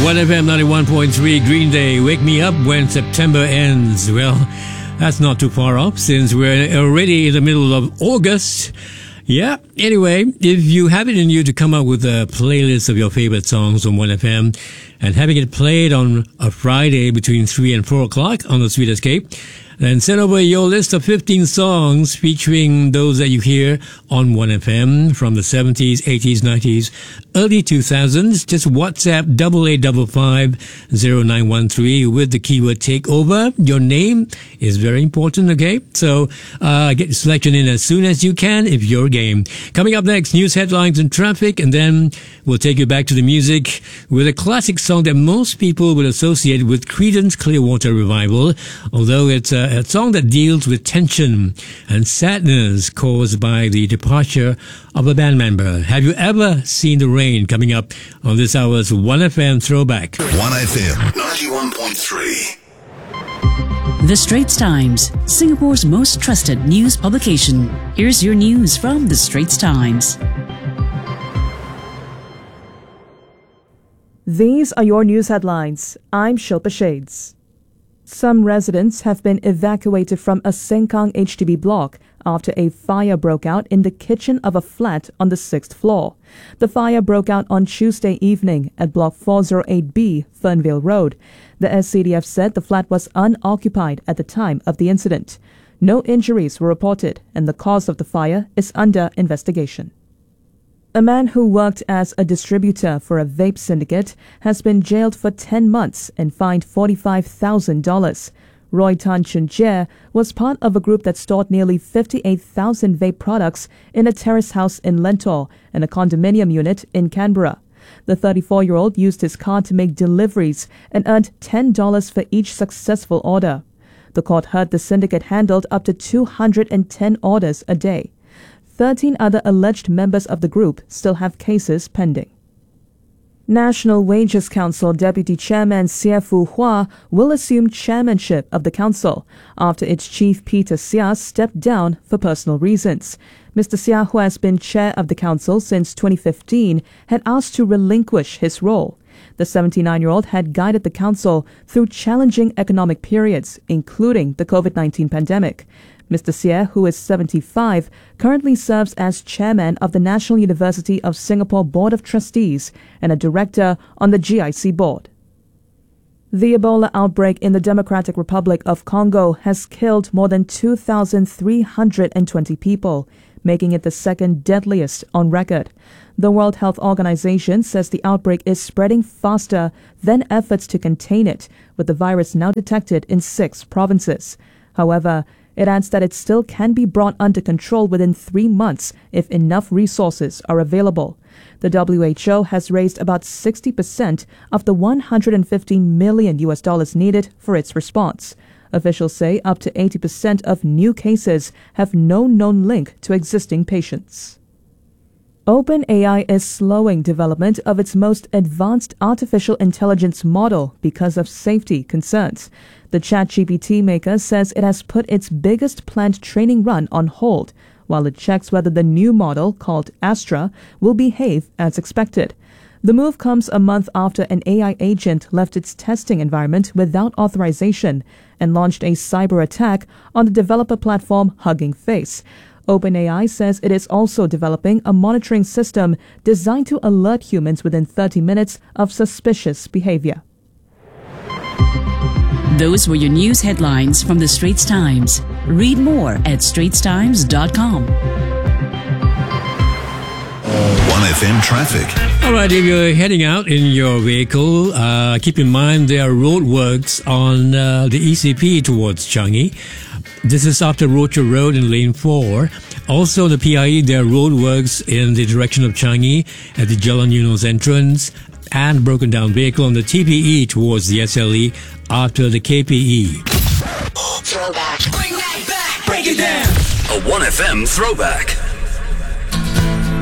1FM 91.3 Green Day, Wake Me Up When September Ends. Well, that's not too far off since we're already in the middle of August. Yeah, anyway, if you have it in you to come up with a playlist of your favorite songs on 1FM and having it played on a Friday between 3 and 4 o'clock on the Sweet Escape, then send over your list of 15 songs featuring those that you hear on 1FM from the 70s, 80s, 90s, early 2000s. Just WhatsApp 88550913 with the keyword takeover. Your name is very important, okay? So get your selection in as soon as you can if you're game. Coming up next, news headlines and traffic, and then we'll take you back to the music with a classic song that most people will associate with Creedence Clearwater Revival, although it's a song that deals with tension and sadness caused by the departure of a band member. Have you ever seen the rain? Coming up on this hour's 1FM Throwback. 1FM 91.3. The Straits Times, Singapore's most trusted news publication. Here's your news from The Straits Times. These are your news headlines. I'm Shilpa Shades. Some residents have been evacuated from a Sengkang HDB block after a fire broke out in the kitchen of a flat on the 6th floor. The fire broke out on Tuesday evening at Block 408B, Fernvale Road. The SCDF said the flat was unoccupied at the time of the incident. No injuries were reported, and the cause of the fire is under investigation. A man who worked as a distributor for a vape syndicate has been jailed for 10 months and fined $45,000. Roy Tan Chun Jie was part of a group that stored nearly 58,000 vape products in a terrace house in Lentor and a condominium unit in Canberra. The 34-year-old used his car to make deliveries and earned $10 for each successful order. The court heard the syndicate handled up to 210 orders a day. 13 other alleged members of the group still have cases pending. National Wages Council Deputy Chairman Sia Fu Hua will assume chairmanship of the council after its chief Peter Sia stepped down for personal reasons. Mr. Sia, who has been chair of the council since 2015, had asked to relinquish his role. The 79-year-old had guided the council through challenging economic periods, including the COVID-19 pandemic. Mr. Sia, who is 75, currently serves as chairman of the National University of Singapore Board of Trustees and a director on the GIC board. The Ebola outbreak in the Democratic Republic of Congo has killed more than 2,320 people, making it the second deadliest on record. The World Health Organization says the outbreak is spreading faster than efforts to contain it, with the virus now detected in 6 provinces. However, it adds that it still can be brought under control within 3 months if enough resources are available. The WHO has raised about 60% of the $115 million needed for its response. Officials say up to 80% of new cases have no known link to existing patients. OpenAI is slowing development of its most advanced artificial intelligence model because of safety concerns. The ChatGPT maker says it has put its biggest planned training run on hold while it checks whether the new model, called Astra, will behave as expected. The move comes a month after an AI agent left its testing environment without authorization and launched a cyber attack on the developer platform Hugging Face. OpenAI says it is also developing a monitoring system designed to alert humans within 30 minutes of suspicious behavior. Those were your news headlines from The Straits Times. Read more at straitstimes.com. 1FM traffic. All right, if you're heading out in your vehicle, keep in mind there are roadworks on the ECP towards Changi. This is after Rocher Road in Lane 4. Also, the PIE, there are roadworks in the direction of Changi at the Jalan Eunos entrance and broken down vehicle on the TPE towards the SLE after the KPE. Throwback. Bring that back. Break it down. A 1FM throwback.